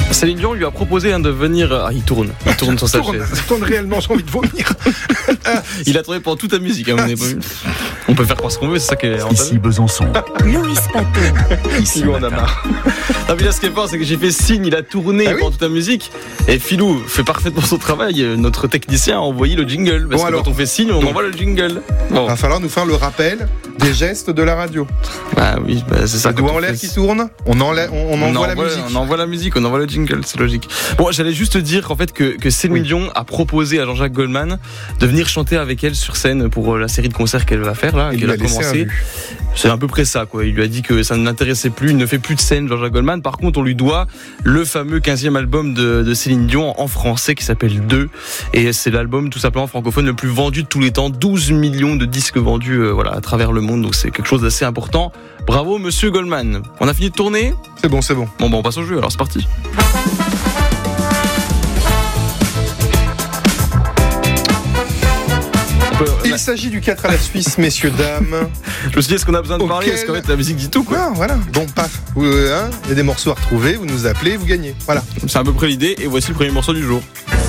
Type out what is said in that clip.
Céline Dion lui a proposé de venir. Il tourne sur sa chaise. Il tourne réellement, j'ai envie de vomir. Il a trouvé pendant toute la musique. On peut faire croire ce qu'on veut, c'est ça qui est. Ici Besançon. Louis Paton. Ici Philou en a marre. Non, mais là, ce qui est fort, c'est que j'ai fait signe, il a tourné pendant toute la musique. Et Philou fait parfaitement son travail. Notre technicien a envoyé le jingle. Parce que quand on fait signe, on envoie le jingle. Bon. Il va falloir nous faire le rappel des gestes de la radio. Bah oui, c'est ça. Le doigt en l'air qui tourne, on envoie la musique. On envoie la musique, on envoie le jingle, c'est logique. Bon, j'allais juste dire qu'en fait que Céline Dion a proposé à Jean-Jacques Goldman de venir chanter avec elle sur scène pour la série de concerts qu'elle va faire là, qu'elle a commencé. C'est à peu près ça, quoi. Il lui a dit que ça ne l'intéressait plus, il ne fait plus de scène, Jean-Jacques Goldman. Par contre, on lui doit le fameux 15e album de Céline Dion en français qui s'appelle 2. Et c'est l'album tout simplement francophone le plus vendu de tous les temps. 12 millions de disques vendus à travers le monde. Donc c'est quelque chose d'assez important. Bravo, monsieur Goldman. On a fini de tourner ? C'est bon. Bon, on passe au jeu, alors c'est parti. Il s'agit du 4 à la Suisse, messieurs, dames. Je me suis dit, est-ce qu'on a besoin de parler ? Est-ce qu'en fait la musique dit tout, quoi ? Non, voilà. Bon, paf. Il y a des morceaux à retrouver, vous nous appelez, vous gagnez. Voilà. C'est à peu près l'idée, et voici le premier morceau du jour.